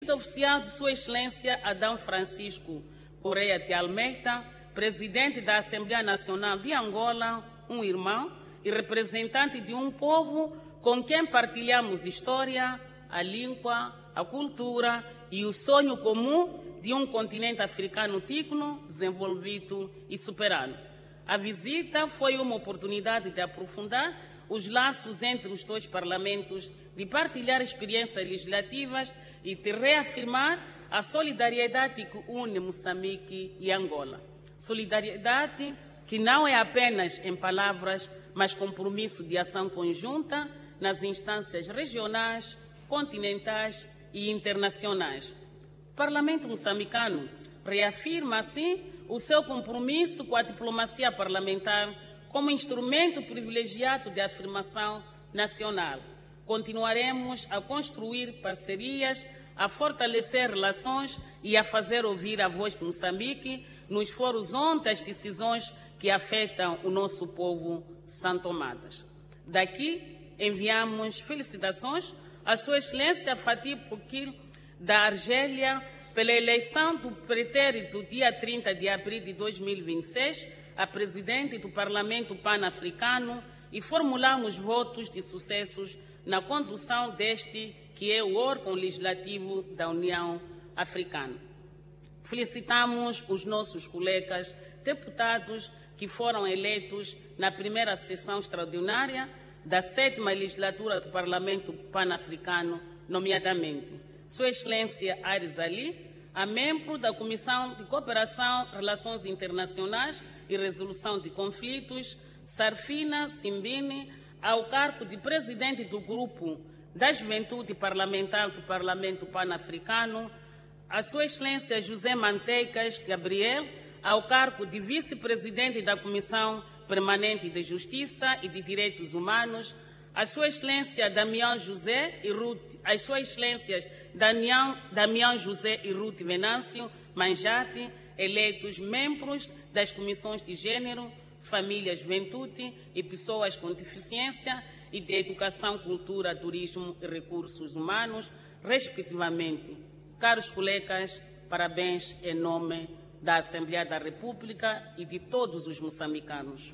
Oficial de Sua Excelência Adão Francisco Correia de Almeida, presidente da Assembleia Nacional de Angola, um irmão e representante de um povo com quem partilhamos história, a língua, a cultura e o sonho comum de um continente africano digno, desenvolvido e soberano. A visita foi uma oportunidade de aprofundar os laços entre os dois parlamentos, de partilhar experiências legislativas e de reafirmar a solidariedade que une Moçambique e Angola. Solidariedade que não é apenas em palavras, mas compromisso de ação conjunta nas instâncias regionais, continentais e internacionais. O Parlamento moçambicano reafirma, assim, o seu compromisso com a diplomacia parlamentar como instrumento privilegiado de afirmação nacional. Continuaremos a construir parcerias, a fortalecer relações e a fazer ouvir a voz de Moçambique nos foros onde as decisões que afetam o nosso povo são tomadas. Daqui, enviamos felicitações à Sua Excelência Fatih Boukil da Argélia pela eleição do pretérito dia 30 de abril de 2026 a presidente do Parlamento Pan-Africano e formulamos votos de sucessos na condução deste, que é o órgão legislativo da União Africana. Felicitamos os nossos colegas deputados que foram eleitos na primeira sessão extraordinária da 7ª legislatura do Parlamento Pan-Africano, nomeadamente Sua Excelência Aris Ali, a membro da Comissão de Cooperação, Relações Internacionais e Resolução de Conflitos, Sarfina Simbini, ao cargo de presidente do Grupo da Juventude Parlamentar do Parlamento Pan-Africano, a Sua Excelência José Manteigas Gabriel, ao cargo de vice-presidente da Comissão Permanente de Justiça e de Direitos Humanos, a Sua Excelência Damião José e Ruth, as Suas Excelências Damião José e Ruth Venâncio Manjate, eleitos membros das comissões de Gênero, Família, Juventude e Pessoas com Deficiência e de Educação, Cultura, Turismo e Recursos Humanos, respectivamente. Caros colegas, parabéns em nome da Assembleia da República e de todos os moçambicanos.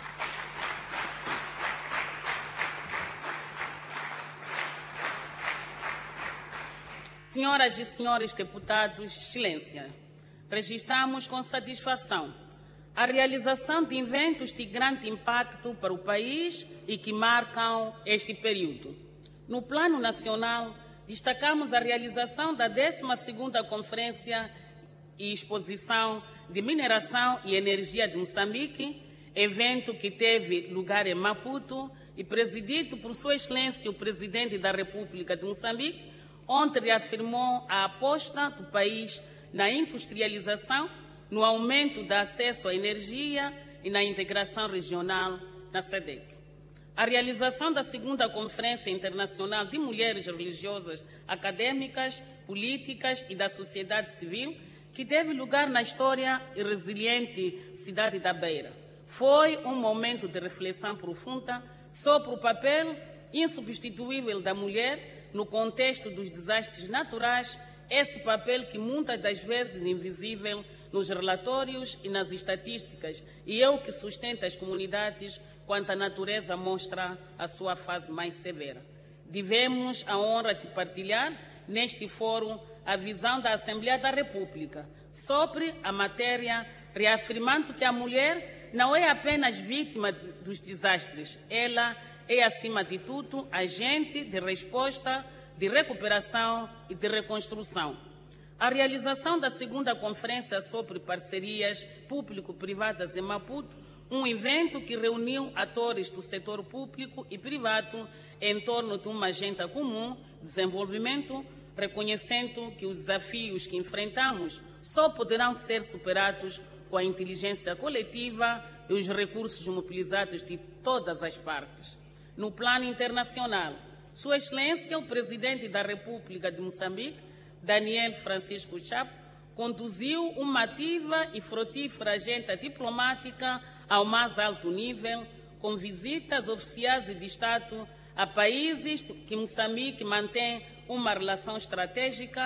Senhoras e senhores deputados, Excelência, registramos com satisfação a realização de eventos de grande impacto para o país e que marcam este período. No plano nacional, destacamos a realização da 12ª Conferência e Exposição de Mineração e Energia de Moçambique, evento que teve lugar em Maputo e presidido por Sua Excelência o Presidente da República de Moçambique, onde reafirmou a aposta do país na industrialização, no aumento do acesso à energia e na integração regional na SADC. A realização da 2ª Conferência Internacional de Mulheres Religiosas, Acadêmicas, Políticas e da Sociedade Civil, que teve lugar na história e resiliente cidade da Beira. Foi um momento de reflexão profunda sobre o papel insubstituível da mulher no contexto dos desastres naturais, esse papel que muitas das vezes é invisível nos relatórios e nas estatísticas, e é o que sustenta as comunidades quando a natureza mostra a sua fase mais severa. Tivemos a honra de partilhar neste fórum a visão da Assembleia da República sobre a matéria, reafirmando que a mulher não é apenas vítima dos desastres, ela é, acima de tudo, agente de resposta, de recuperação e de reconstrução. A realização da 2ª Conferência sobre Parcerias Público-Privadas em Maputo, um evento que reuniu atores do setor público e privado em torno de uma agenda comum de desenvolvimento, reconhecendo que os desafios que enfrentamos só poderão ser superados com a inteligência coletiva e os recursos mobilizados de todas as partes. No plano internacional, Sua Excelência, o Presidente da República de Moçambique, Daniel Francisco Chapo, conduziu uma ativa e frutífera agenda diplomática ao mais alto nível, com visitas oficiais e de Estado a países que Moçambique mantém uma relação estratégica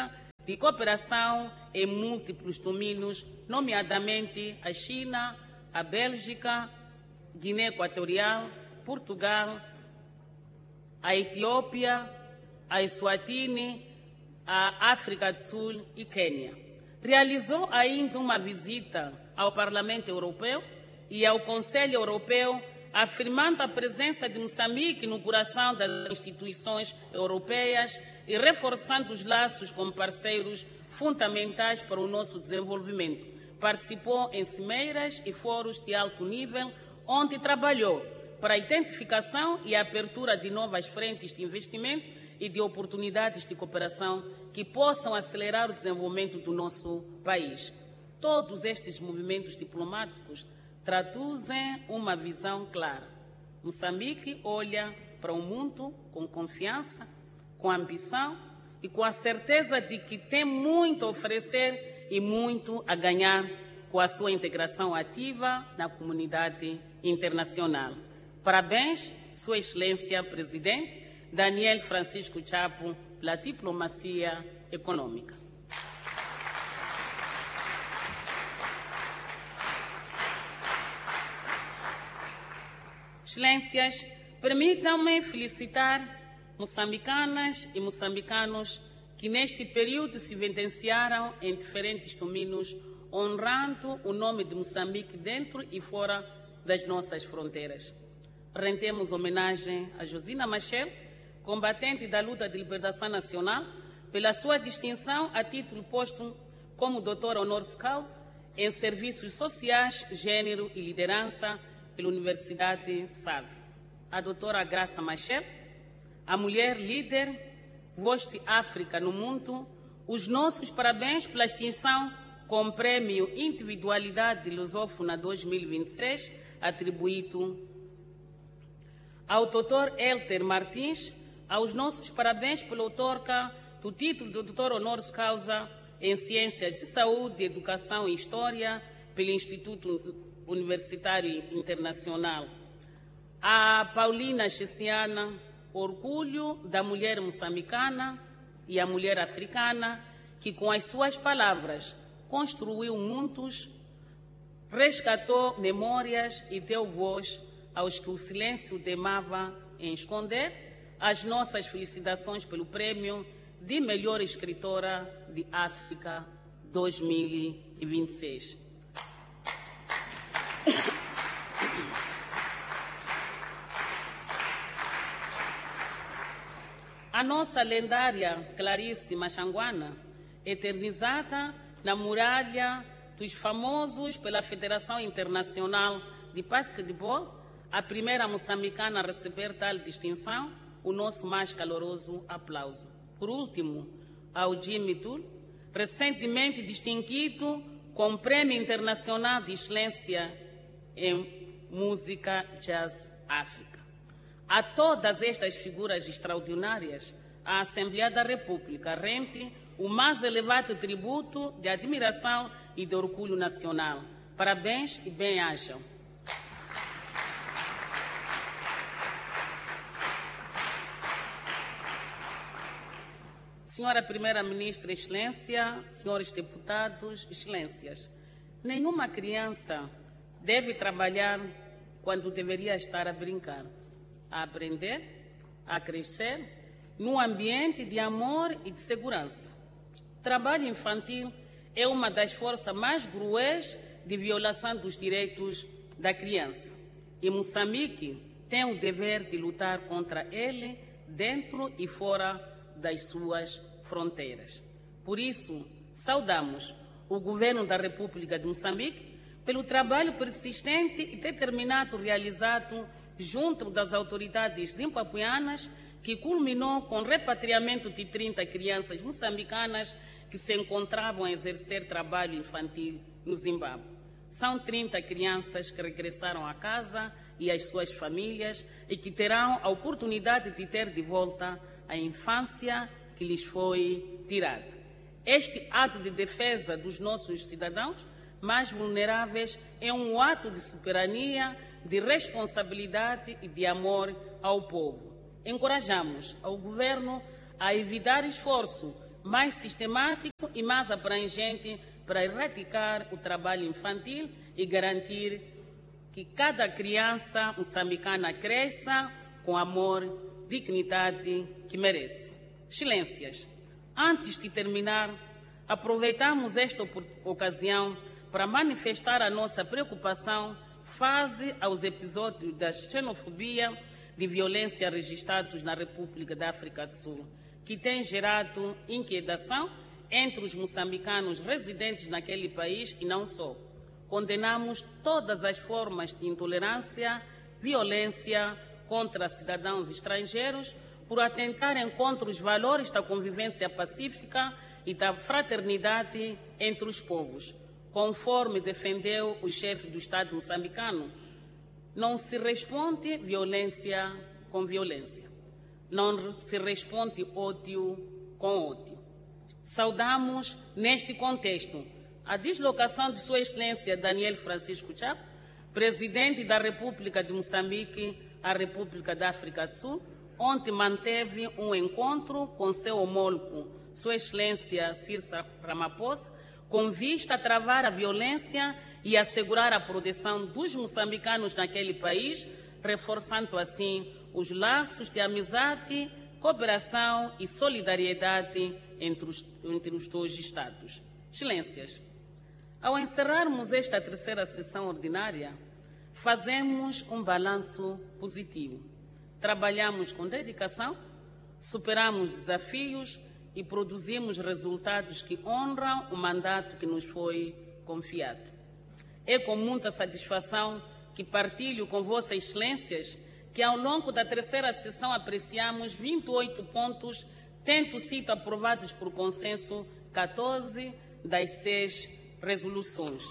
de cooperação em múltiplos domínios, nomeadamente a China, a Bélgica, Guiné Equatorial, Portugal, a Etiópia, a Eswatini, a África do Sul e Quênia. Realizou ainda uma visita ao Parlamento Europeu e ao Conselho Europeu, afirmando a presença de Moçambique no coração das instituições europeias e reforçando os laços como parceiros fundamentais para o nosso desenvolvimento. Participou em cimeiras e fóruns de alto nível, onde trabalhou para a identificação e a abertura de novas frentes de investimento e de oportunidades de cooperação que possam acelerar o desenvolvimento do nosso país. Todos estes movimentos diplomáticos traduzem uma visão clara. Moçambique olha para o mundo com confiança, com ambição e com a certeza de que tem muito a oferecer e muito a ganhar com a sua integração ativa na comunidade internacional. Parabéns, Sua Excelência Presidente Daniel Francisco Chapo, pela diplomacia econômica. Excelências, permitam-me felicitar moçambicanas e moçambicanos que neste período se evidenciaram em diferentes domínios, honrando o nome de Moçambique dentro e fora das nossas fronteiras. Rendemos homenagem a Josina Machel, combatente da luta de libertação nacional, pela sua distinção a título póstumo como doutora honoris causa em serviços sociais, gênero e liderança pela Universidade SAV. A doutora Graça Machel, a mulher líder, voz de África no mundo, os nossos parabéns pela extinção com o Prêmio Individualidade Lusófona 2026, atribuído ao Dr. Elter Martins, aos nossos parabéns pela outorga do título de doutor honoris causa em Ciências de Saúde, Educação e História pelo Instituto Universitário Internacional. A Paulina Chessiana, orgulho da mulher moçambicana e a mulher africana, que com as suas palavras construiu mundos, resgatou memórias e deu voz aos que o silêncio teimava em esconder. As nossas felicitações pelo Prêmio de Melhor Escritora de África 2026. A nossa lendária Clarice Machanguana, eternizada na muralha dos famosos pela Federação Internacional de Basquetebol, a primeira moçambicana a receber tal distinção, o nosso mais caloroso aplauso. Por último, ao Jimmy Tull, recentemente distinguido com o Prêmio Internacional de Excelência em Música Jazz África. A todas estas figuras extraordinárias, a Assembleia da República rende o mais elevado tributo de admiração e de orgulho nacional. Parabéns e bem-ajam. Senhora Primeira-Ministra, Excelência, senhores deputados, Excelências, nenhuma criança deve trabalhar quando deveria estar a brincar, a aprender, a crescer, num ambiente de amor e de segurança. O trabalho infantil é uma das forças mais cruéis de violação dos direitos da criança. E Moçambique tem o dever de lutar contra ele dentro e fora das suas fronteiras. Por isso, saudamos o Governo da República de Moçambique pelo trabalho persistente e determinado realizado junto das autoridades zimbabuianas, que culminou com o repatriamento de 30 crianças moçambicanas que se encontravam a exercer trabalho infantil no Zimbábue. São 30 crianças que regressaram a casa e às suas famílias e que terão a oportunidade de ter de volta a infância que lhes foi tirada. Este ato de defesa dos nossos cidadãos mais vulneráveis é um ato de soberania, de responsabilidade e de amor ao povo. Encorajamos ao Governo a evitar esforço mais sistemático e mais abrangente para erradicar o trabalho infantil e garantir que cada criança moçambicana cresça com amor, dignidade que merece. Excelências, antes de terminar, aproveitamos esta ocasião para manifestar a nossa preocupação face aos episódios da xenofobia de violência registrados na República da África do Sul, que tem gerado inquietação entre os moçambicanos residentes naquele país e não só. Condenamos todas as formas de intolerância, violência contra cidadãos estrangeiros por atentarem contra os valores da convivência pacífica e da fraternidade entre os povos. Conforme defendeu o chefe do Estado moçambicano, não se responde violência com violência. Não se responde ódio com ódio. Saudamos, neste contexto, a deslocação de Sua Excelência Daniel Francisco Chapo, Presidente da República de Moçambique à República da África do Sul, onde manteve um encontro com seu homólogo, Sua Excelência Cyril Ramaphosa, com vista a travar a violência e assegurar a proteção dos moçambicanos naquele país, reforçando assim os laços de amizade, cooperação e solidariedade entre os dois Estados. Excelências, ao encerrarmos esta terceira sessão ordinária, fazemos um balanço positivo. Trabalhamos com dedicação, superamos desafios e produzimos resultados que honram o mandato que nos foi confiado. É com muita satisfação que partilho com Vossas Excelências que ao longo da terceira sessão apreciamos 28 pontos, tendo sido aprovados por consenso 14 das 6 resoluções.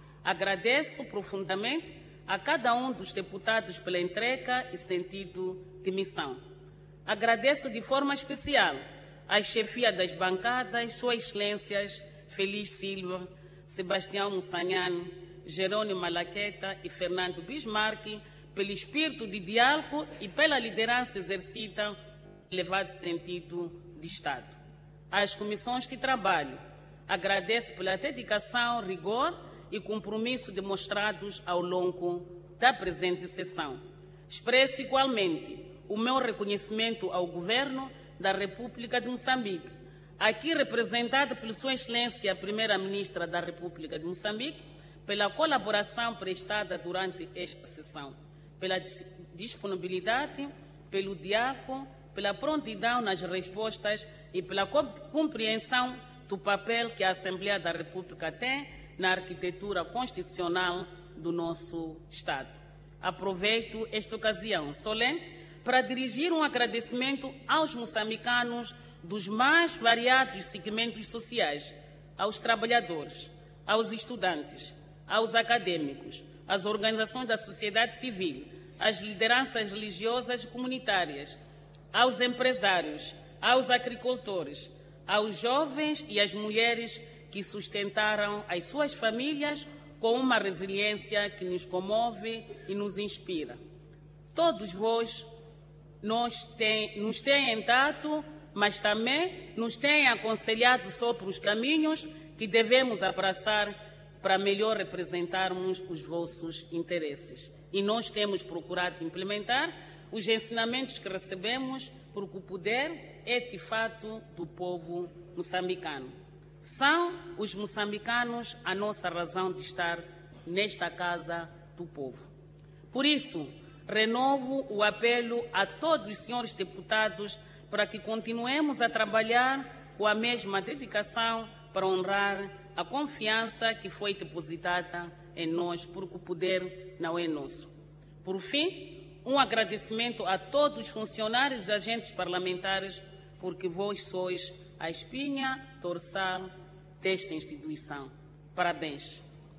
Agradeço profundamente a cada um dos deputados pela entrega e sentido de missão. Agradeço de forma especial à chefia das bancadas, Suas Excelências Feliz Silva, Sebastião Mussanhane, Jerônimo Malaqueta e Fernando Bismarck, pelo espírito de diálogo e pela liderança exercida no elevado sentido de Estado. Às comissões de trabalho, agradeço pela dedicação, rigor e compromisso demonstrados ao longo da presente sessão. Expresso igualmente o meu reconhecimento ao Governo da República de Moçambique, aqui representado por Sua Excelência a Primeira-Ministra da República de Moçambique, pela colaboração prestada durante esta sessão, pela disponibilidade, pelo diálogo, pela prontidão nas respostas e pela compreensão do papel que a Assembleia da República tem na arquitetura constitucional do nosso Estado. Aproveito esta ocasião solene para dirigir um agradecimento aos moçambicanos dos mais variados segmentos sociais, aos trabalhadores, aos estudantes, aos acadêmicos, às organizações da sociedade civil, às lideranças religiosas e comunitárias, aos empresários, aos agricultores, aos jovens e às mulheres que sustentaram as suas famílias com uma resiliência que nos comove e nos inspira. Todos vós nos têm dado, mas também nos têm aconselhado sobre os caminhos que devemos abraçar para melhor representarmos os vossos interesses. E nós temos procurado implementar os ensinamentos que recebemos, porque o poder é de fato do povo moçambicano. São os moçambicanos a nossa razão de estar nesta casa do povo. Por isso, renovo o apelo a todos os senhores deputados para que continuemos a trabalhar com a mesma dedicação para honrar a confiança que foi depositada em nós, porque o poder não é nosso. Por fim, um agradecimento a todos os funcionários e agentes parlamentares, porque vós sois a espinha dorsal desta instituição. Parabéns.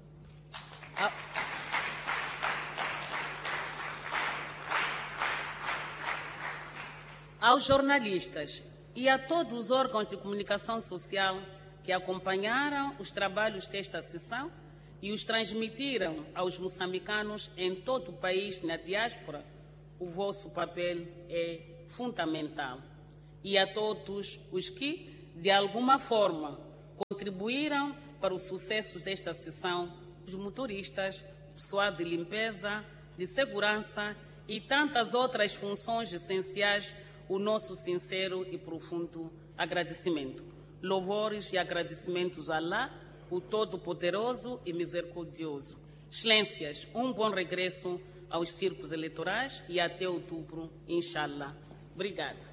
Aos jornalistas e a todos os órgãos de comunicação social que acompanharam os trabalhos desta sessão e os transmitiram aos moçambicanos em todo o país, na diáspora, o vosso papel é fundamental. E a todos os que, de alguma forma, contribuíram para o sucesso desta sessão os motoristas, o pessoal de limpeza, de segurança e tantas outras funções essenciais, o nosso sincero e profundo agradecimento. Louvores e agradecimentos a Allah, o Todo-Poderoso e Misericordioso. Excelências, um bom regresso aos circos eleitorais e até outubro, inshallah. Obrigada.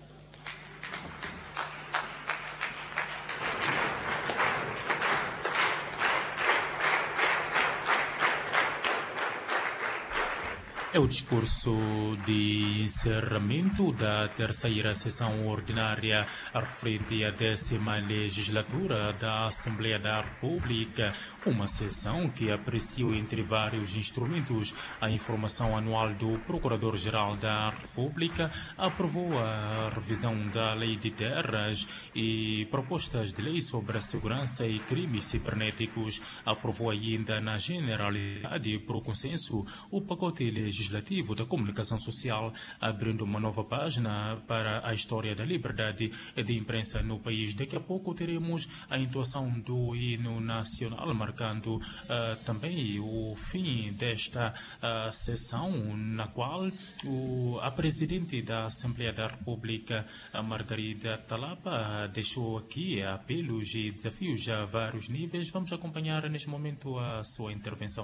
É o discurso de encerramento da terceira sessão ordinária referente à 10ª legislatura da Assembleia da República, uma sessão que apreciou, entre vários instrumentos, a informação anual do Procurador-Geral da República, aprovou a revisão da Lei de Terras e propostas de lei sobre a segurança e crimes cibernéticos, aprovou ainda na generalidade, por consenso, o pacote legislativo da comunicação social, abrindo uma nova página para a história da liberdade de imprensa no país. Daqui a pouco teremos a entoação do hino nacional, marcando também o fim desta sessão, na qual a Presidente da Assembleia da República, Margarida Talapa, deixou aqui apelos e desafios a vários níveis. Vamos acompanhar neste momento a sua intervenção.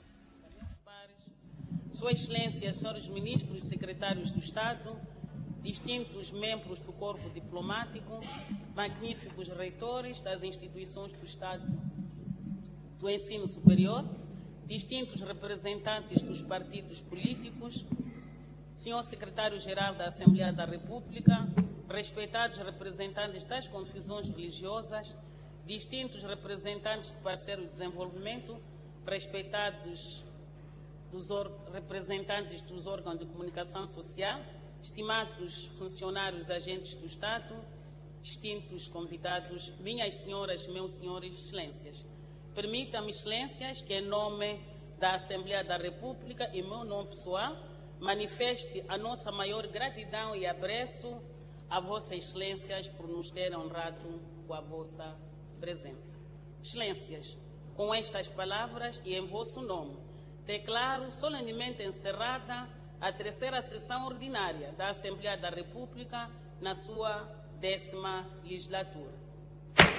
Sua Excelência, senhores ministros e secretários do Estado, distintos membros do corpo diplomático, magníficos reitores das instituições do Estado do ensino superior, distintos representantes dos partidos políticos, senhor secretário-geral da Assembleia da República, respeitados representantes das confissões religiosas, distintos representantes do parceiro de desenvolvimento, respeitados representantes dos órgãos de comunicação social, estimados funcionários agentes do Estado, distintos convidados, minhas senhoras e meus senhores, excelências. Permitam-me, excelências, que em nome da Assembleia da República e meu nome pessoal, manifeste a nossa maior gratidão e apreço a vossas excelências por nos terem honrado com a vossa presença. Excelências, com estas palavras e em vosso nome, declaro solenemente encerrada a terceira sessão ordinária da Assembleia da República na sua 10ª legislatura.